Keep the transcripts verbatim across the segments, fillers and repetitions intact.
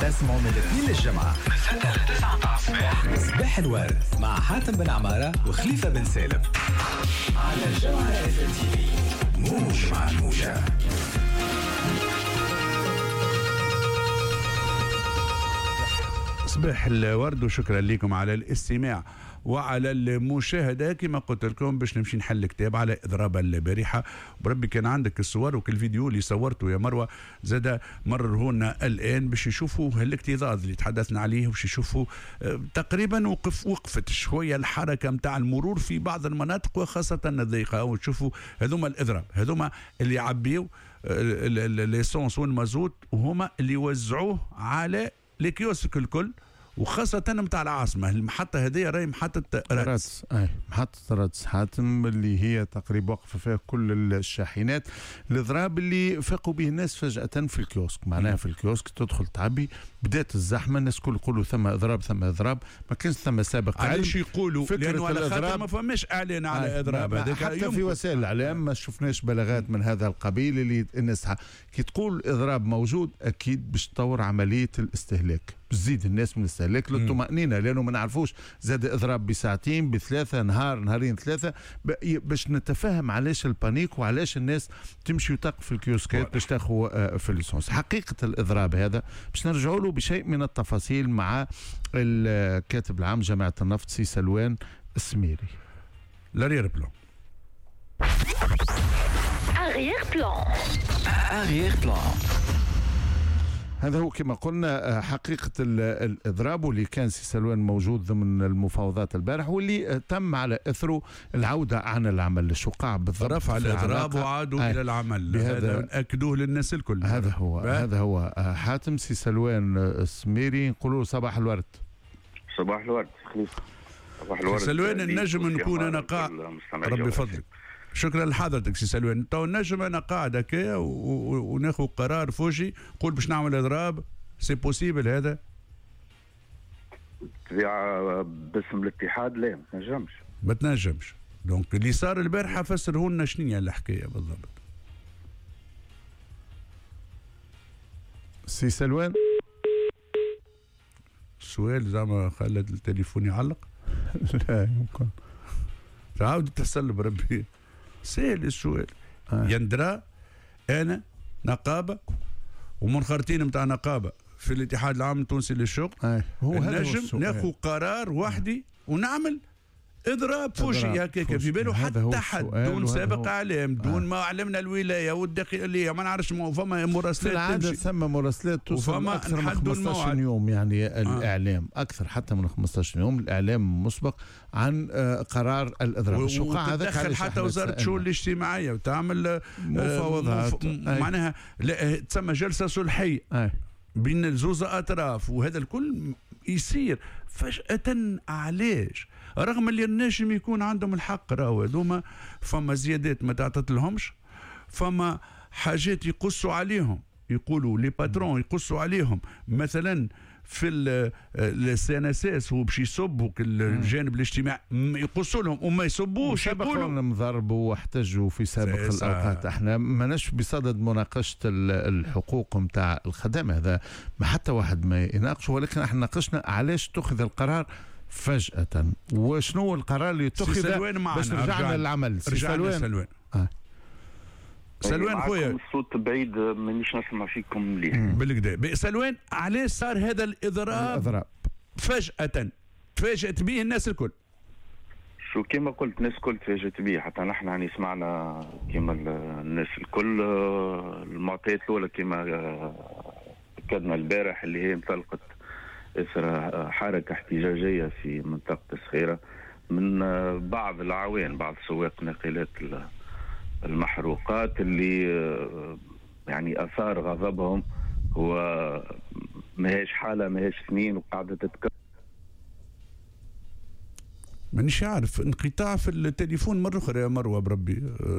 تسمعوا من الاثنين للجمعة من ستة لتسعة متاع الصباح. صباح الورد مع حاتم بن عمارة وخليفة بن سالم على الجمعة اف ام تي في. موج مع الموجة. صباح الورد وشكرا لكم على الاستماع وعلى المشاهدة. كما قلت لكم باش نمشي نحل كتاب على إضراب البارحة، بربي كان عندك الصور وكل فيديو اللي صورته يا مروة زاد مرره لنا الآن باش يشوفوا هالاكتظاظ اللي تحدثنا عليه، باش يشوفوا تقريبا وقف وقفت شوية الحركة متاع المرور في بعض المناطق وخاصة الضيقة، وتشوفوا هذوما الإضراب، هذوما اللي يعبيوا الاسونس والمازوت وهما اللي يوزعوه على الكيوسك الكل، وخاصة متاع العاصمة. المحطة هذه راهي محطة رادس. اي محطة رادس حاتم اللي هي تقريبا وقف فيها كل الشاحنات. الاضراب اللي فاقوا به الناس فجأة في الكيوسك، معناها في الكيوسك تدخل تعبي بدات الزحمة، الناس كل يقولوا ثم اضراب ثم اضراب، ما كانش ثم سابق علم. علاش يقولوا؟ لأنه على خاطر ما فماش اعلان على اضراب هذاك، حتى في وسائل الاعلام ما شفناش بلاغات من هذا القبيل اللي الناس كي تقول اضراب موجود اكيد باش تطور عملية الاستهلاك، تزيد الناس من الاستهلاك للطمأنينة، لأنه ما نعرفوش زاد إضراب بساعتين بثلاثة نهار نهارين ثلاثة باش نتفهم علاش البانيك وعلاش الناس تمشي وتقف في الكيوسكات باش تاخذ في الليسونس. حقيقة الإضراب هذا باش نرجعوا له بشيء من التفاصيل مع الكاتب العام جامعة النفط سي سلوان السميري. لارير بلان أغيير بلان أغيير بلان هذا هو كما قلنا حقيقة الإضراب واللي كان سي سلوان موجود ضمن المفاوضات البارح، واللي تم على إثره العودة عن العمل. الشقاع بالضبط رفع الإضراب وعادوا آه. إلى العمل، هذا نأكدوه للناس الكل. هذا هو بقى. هذا هو حاتم سي سلوان السميري، نقولوا صباح الورد. صباح الورد خليفة. صباح الورد سلوان. النجم نكون أنا قاعد ربي فضلك. شكرا لحضرتك سي سلوان. تو النجم انا قاعد هكا وناخذ قرار فوجي نقول باش نعمل اضراب، سي بوسيبل هذا؟ طبيعة باسم الاتحاد لا ما تنجمش ما تنجمش. دونك اللي صار البارحه فسره لنا شنو هي الحكايه بالضبط سي سلوان. السؤال زعما خلت التليفون يعلق؟ لا يمكن تعاود تحصل بربي. سهل السؤال. آه. يندرى انا نقابه ومنخرطين نتاع نقابه في الاتحاد العام التونسي للشغل، آه. هو نجم ناخذ قرار وحدي ونعمل اضراب فوجي هكاك في باله حتى حد دون سابق اعلام، دون آه. ما علمنا الولايه والداخليه ما نعرفش. فما مراسلات في العاده ثم مراسلات توصل اكثر من خمسطاش يوم، يعني آه. الاعلام اكثر حتى من خمسطاش يوم الاعلام مسبق عن آه قرار الاضراب. الشقاع هذاك تدخل حتى وزاره الشؤون الاجتماعيه وتعمل مفاوضات آه معناها تسمى جلسه صلحيه آه. بين الزوز اطراف، وهذا الكل يصير فجأة. علاش؟ رغم اللي النجم يكون عندهم الحق، راهو هذوما فما زيادات ما تعطت لهمش، فما حاجات يقصوا عليهم، يقولوا لي باترون يقصوا عليهم. مثلا في السي ان اس اس هو باش يصبوا الجانب الاجتماعي يقصوا لهم وما يصبوش، يقولوا نضربوا واحتجوا في سابق الاوقات. احنا ماناش بصدد مناقشه الحقوق نتاع الخدمه، هذا ما حتى واحد ما يناقشه، ولكن احنا ناقشنا علاش اتخذ القرار فجأة، وشنو القرار اللي اتخذ باش رجعنا للعمل. سي سلوان سلوان آه. سلوان خويا الصوت بعيد مانيش نسمع فيكم مليح بالكدا. سلوان علاش صار هذا الاضراب الإضراب فجأة تفاجأت به الناس الكل؟ شو كما قلت الناس الكل تفاجأت به، حتى نحن يعني سمعنا كما الناس الكل. المعطيات الاولى كما اكدنا البارح اللي هي انطلقت اثر حركه احتجاجيه في منطقه الصخيره من بعض العوان، بعض سواق ناقلات المحروقات اللي يعني اثار غضبهم. هو ماهيش حاله ماهيش اثنين وقاعده تتكرر. مانيش عارف انقطاع في التليفون مره اخرى يا مروه بربي.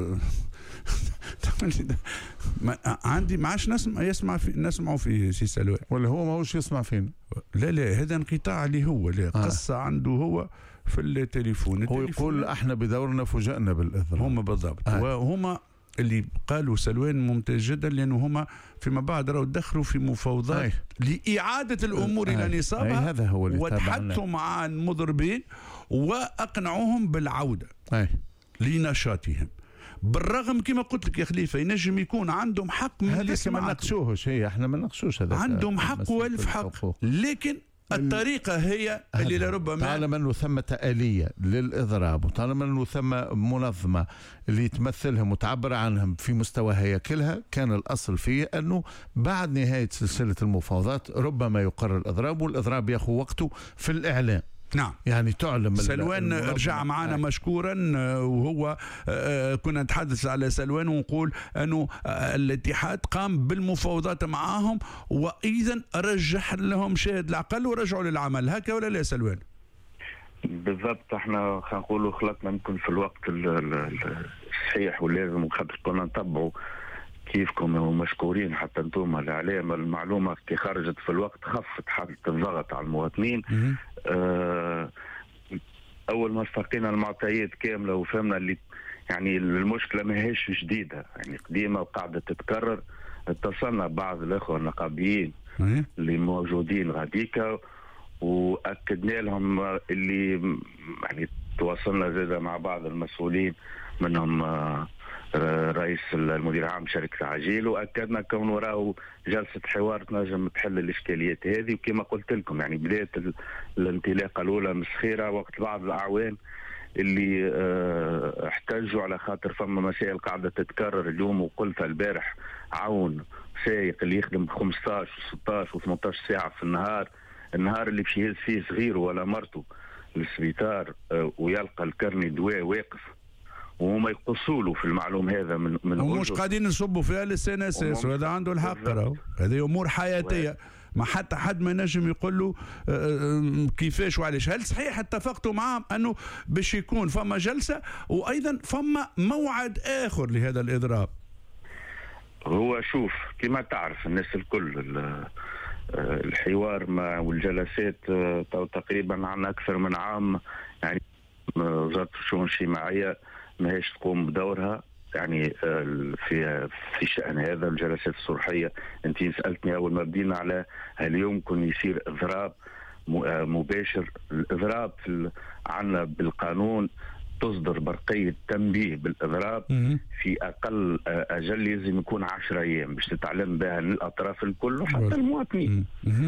ما عندي ما عادش نسمع يسمع في نسمعوا في سي سلوان، ولا هو ماهوش يسمع فينا؟ لا لا هذا انقطاع اللي هو لا آه. قصه عنده هو في التليفون. هو يقول احنا بدورنا فوجئنا بالاضراب. هم بالضبط آه. وهما اللي قالوا سلوان ممتاز جدا، لأنه هما فيما بعد راهو دخلوا في مفاوضات لإعادة الأمور إلى نصابها، هذا هو اللي وتحدثوا مع المضربين وأقنعوهم بالعودة أي. لنشاطهم، بالرغم كما قلت لك يا خليفة ينجم يكون عندهم حق من اللي ما نناقشوهش، هي احنا ما نناقشوش هذا، عندهم حق والف حق، لكن الطريقة هي اللي لربما طالما أنه ثمة آلية للإضراب، وطالما أنه ثم منظمة اللي تمثلهم وتعبر عنهم في مستوى هياكلها، كان الأصل فيه أنه بعد نهاية سلسلة المفاوضات ربما يقرر الإضراب، والإضراب يأخذ وقته في الإعلام. نعم، يعني تعلم سلوان رجع معنا آه. مشكورا، وهو كنا نتحدث على سلوان ونقول أنه الاتحاد قام بالمفاوضات معهم، وإذا رجح لهم شاهد العقل ورجعوا للعمل، هكا ولا لا سلوان؟ بالضبط، احنا خلينا نقولوا خلطنا يمكن في الوقت الصحيح واللازم، وخاطر كنا نتبعوا كيفكم ومشكورين حتى انتم الاعلام. المعلومه كي خرجت في الوقت خفت حاله الضغط على المواطنين. آه اول ما استقينا المعطيات كامله وفهمنا اللي يعني المشكله ما هيش جديده، يعني قديمه وقاعده تتكرر، اتصلنا ببعض الاخوه النقابيين اللي موجودين غاديكا واكدنا لهم اللي يعني تواصلنا زاد مع بعض المسؤولين منهم آه رئيس المدير العام شركة عجيل، وأكدنا كون وراه جلسة حوار تنجم تحل الإشكاليات هذه. وكما قلت لكم يعني بداية الانطلاقة الأولى مسخيرة وقت بعض الأعوان اللي اه احتجوا على خاطر فما مسائل قاعدة تتكرر اليوم، وقلتها البارح، عون سايق اللي يخدم خمسطاش وستطاش وثمنطاش ساعة في النهار، النهار اللي باش يهز فيه صغيره ولا مرته للسبيطار اه ويلقى الكرني دواء واقف وهما يقصوا له في المعلوم هذا من من ومش قاعدين نصبوا فيها لسان اساس، وهذا عنده الحق، راهو هذه امور حياتيه ما حتى حد ما ينجم يقول له كيفاش وعلاش. هل صحيح اتفقتوا معهم انه باش يكون فما جلسه وايضا فما موعد اخر لهذا الاضراب؟ هو شوف كما تعرف الناس الكل الحوار مع والجلسات تقريبا عن اكثر من عام، يعني وزاره الشؤون الاجتماعيه ماهيش تقوم بدورها يعني في في شأن هذا الجلسات الصلحية. انت سألتني اول ما بدينا على هل يمكن يصير اضراب مباشر. الاضراب عندنا بالقانون تصدر برقية تنبيه بالاضراب في اقل اجل لازم يكون عشرة ايام باش تتعلم بها الاطراف الكل وحتى المواطنين.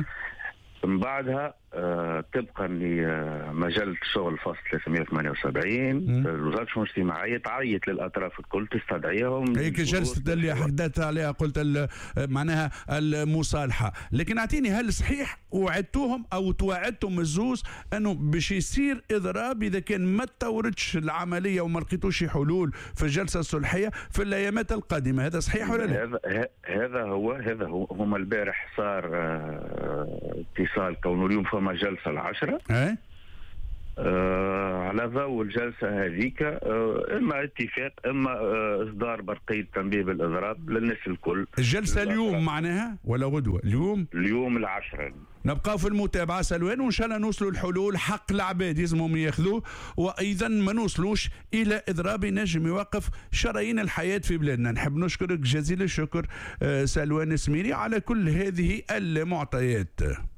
من بعدها آه طبقا لمجلة الشغل فصل ثلاثمائة وثمانية وسبعين وزارة الشؤون الاجتماعية تعيط للأطراف الكل تستدعيهم. هيك جلسة اللي حددت عليها قلت معناها المصالحة. لكن أعطيني هل صحيح وعدتوهم أو توعدتم الزوز أنه باش يصير إضراب إذا كان ما تطورتش العملية وما لقيتوش حلول في الجلسة الصلحية في الأيامات القادمة؟ هذا صحيح ولا لا؟ هذا هذا هو هذا هو هم البارح صار آه اتصال كونه اليوم فما جلسة العشرة أه؟ آه على ضوء الجلسة هذيك آه إما اتفاق إما آه إصدار برقية تنبيه بالإضراب للناس الكل. الجلسة اليوم معناها ولا غدوة؟ اليوم اليوم العشرة. نبقى في المتابعة سلوان وإن شاء الله نوصلوا الحلول حق العباد يلزمهم ياخذوه، وأيضا ما نوصلوش إلى إضراب ينجم يوقف شرايين الحياة في بلادنا. نحب نشكرك جزيل الشكر سلوان سميري على كل هذه المعطيات.